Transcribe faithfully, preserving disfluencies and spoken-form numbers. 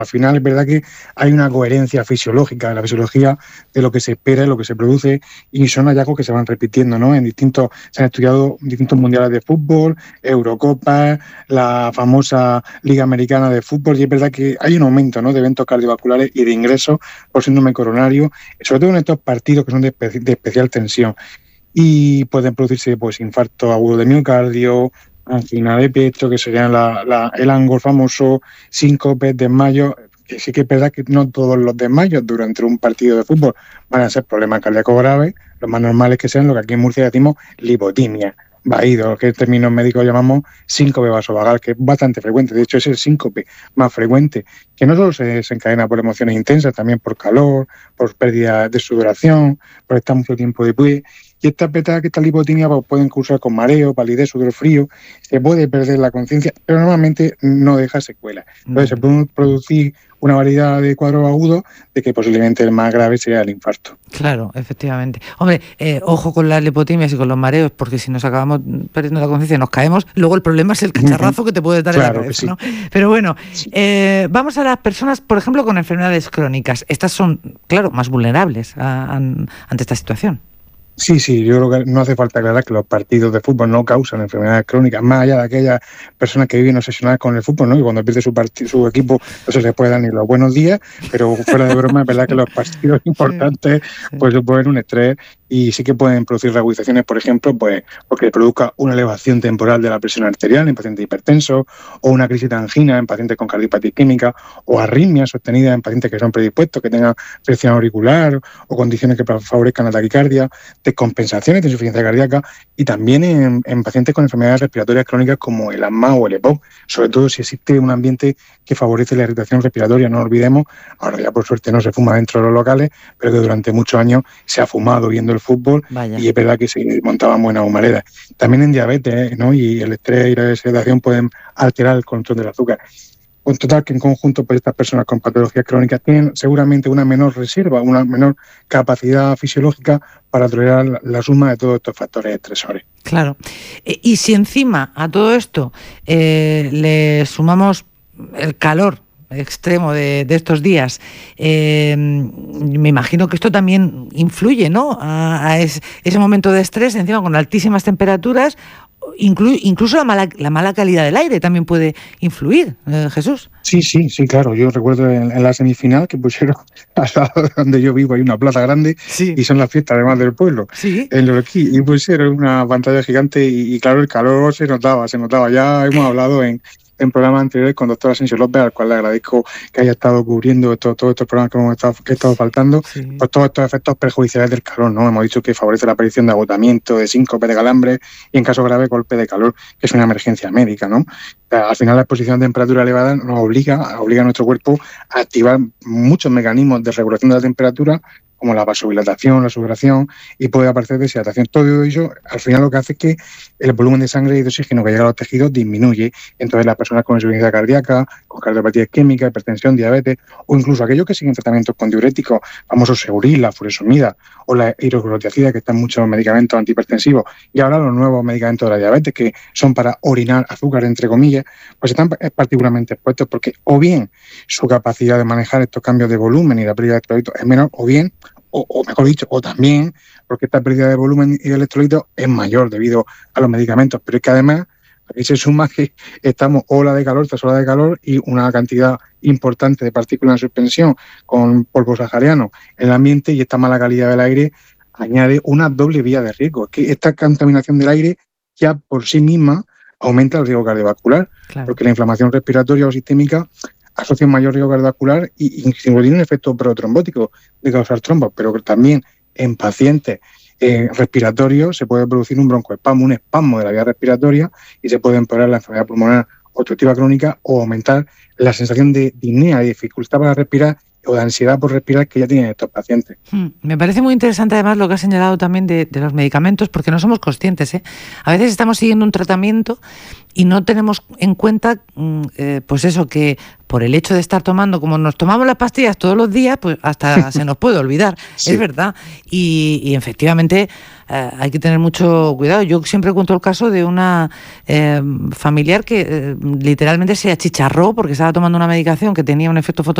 Al final es verdad que hay una coherencia fisiológica de la fisiología de lo que se espera y lo que se produce, y son hallazgos que se van repitiendo, ¿no? En distintos, se han estudiado distintos mundiales de fútbol, Eurocopa, la famosa Liga Americana de Fútbol, y es verdad que hay un aumento, ¿no?, de eventos cardiovasculares y de ingresos por síndrome coronario, sobre todo en estos partidos que son de, espe- de especial tensión. Y pueden producirse pues infarto agudo de miocardio, angina de pecho, que serían la, la, el angor famoso, síncope, desmayos, que sí que es verdad que no todos los desmayos durante un partido de fútbol van a ser problemas cardíacos graves, lo más normal es que sean lo que aquí en Murcia decimos lipotimia, vaído, que en términos médicos llamamos síncope vasovagal, que es bastante frecuente, de hecho es el síncope más frecuente, que no solo se desencadena por emociones intensas, también por calor, por pérdida de sudoración, por estar mucho tiempo de pie. Y esta beta, que esta lipotimia pues, pueden cursar con mareo, palidez, sudor frío, se puede perder la conciencia, pero normalmente no deja secuelas. Entonces se pueden producir una variedad de cuadros agudos de que posiblemente el más grave sea el infarto. Claro, efectivamente. Hombre, eh, ojo con las lipotimias y con los mareos, porque si nos acabamos perdiendo la conciencia nos caemos, luego el problema es el cacharrazo que te puede dar Claro en la cabeza, que sí. ¿no? Pero bueno, Sí. eh, vamos a las personas, por ejemplo, con enfermedades crónicas. Estas son, claro, más vulnerables a, a, ante esta situación. Sí, sí, yo creo que no hace falta aclarar que los partidos de fútbol no causan enfermedades crónicas, más allá de aquellas personas que viven obsesionadas con el fútbol, ¿no? Y cuando pierde su partido, su equipo, no se les puede dar ni los buenos días, pero fuera de broma, es verdad que los partidos importantes sí. pues suponen un estrés y sí que pueden producir reagudizaciones, por ejemplo, pues porque produzca una elevación temporal de la presión arterial en pacientes hipertensos, o una crisis de angina en pacientes con cardiopatía isquémica, o arritmias sostenidas en pacientes que son predispuestos, que tengan presión auricular o condiciones que favorezcan la taquicardia, descompensaciones de insuficiencia cardíaca, y también en, en pacientes con enfermedades respiratorias crónicas como el asma o el EPOC, sobre todo si existe un ambiente que favorece la irritación respiratoria. No olvidemos, ahora ya por suerte no se fuma dentro de los locales, pero que durante muchos años se ha fumado viendo el fútbol. Vaya. Y es verdad que se montaban buenas humaredas. También en diabetes, ¿no? Y el estrés y la deshidratación pueden alterar el control del azúcar. En total, que en conjunto, pues estas personas con patologías crónicas tienen seguramente una menor reserva, una menor capacidad fisiológica para tolerar la, la suma de todos estos factores estresores. Claro. Y si encima a todo esto eh, le sumamos el calor extremo de, de estos días, eh, me imagino que esto también influye, ¿no?, a, a ese, ese momento de estrés, encima con altísimas temperaturas. Inclu- incluso la mala, la mala calidad del aire también puede influir, eh, Jesús. Sí, sí, sí, claro. Yo recuerdo en, en la semifinal que pusieron al lado donde yo vivo hay una plaza grande, sí, y son las fiestas además del pueblo, sí, en Lorquí, y pusieron una pantalla gigante y, y claro, el calor se notaba, se notaba. Ya hemos hablado en, en programas anteriores con doctor Asensio López, al cual le agradezco que haya estado cubriendo todos todo estos programas que hemos estado, que he estado faltando, sí, por todos estos efectos perjudiciales del calor, ¿no? Hemos dicho que favorece la aparición de agotamiento, de síncope, de calambre y, en caso grave, golpe de calor, que es una emergencia médica, ¿no? Al final, la exposición a temperatura elevada nos obliga, obliga a nuestro cuerpo a activar muchos mecanismos de regulación de la temperatura, como la vasodilatación, la sudoración, y puede aparecer deshidratación. Todo ello, al final, lo que hace es que el volumen de sangre y de oxígeno que llega a los tejidos disminuye. Entonces, las personas con insuficiencia cardíaca, con cardiopatía isquémica, hipertensión, diabetes, o incluso aquellos que siguen tratamientos con diuréticos, famosos Seguril, la furosemida o la hidroclorotiazida, que están muchos medicamentos antihipertensivos, y ahora los nuevos medicamentos de la diabetes, que son para orinar azúcar, entre comillas, pues están particularmente expuestos porque o bien su capacidad de manejar estos cambios de volumen y la pérdida de electrolitos es menor, o bien, o, o mejor dicho, o también porque esta pérdida de volumen y de electrolitos es mayor debido a los medicamentos. Pero es que además aquí se suma que estamos ola de calor tras ola de calor y una cantidad importante de partículas en suspensión con polvo sahariano en el ambiente, y esta mala calidad del aire añade una doble vía de riesgo. Es que esta contaminación del aire ya por sí misma aumenta el riesgo cardiovascular, claro, porque la inflamación respiratoria o sistémica asocia un mayor riesgo cardiovascular y, y tiene un efecto protrombótico de causar trombos, pero también en pacientes eh, respiratorios se puede producir un broncoespasmo, un espasmo de la vía respiratoria, y se puede empeorar la enfermedad pulmonar obstructiva crónica o aumentar la sensación de disnea, de dificultad para respirar, o de ansiedad por respirar que ya tienen estos pacientes. Hmm. Me parece muy interesante además lo que has señalado también de, de los medicamentos, porque no somos conscientes, ¿eh? A veces estamos siguiendo un tratamiento y no tenemos en cuenta, eh, pues eso, que por el hecho de estar tomando, como nos tomamos las pastillas todos los días, pues hasta se nos puede olvidar, sí. Es verdad. Y, y efectivamente eh, hay que tener mucho cuidado. Yo siempre cuento el caso de una eh, familiar que eh, literalmente se achicharró porque estaba tomando una medicación que tenía un efecto foto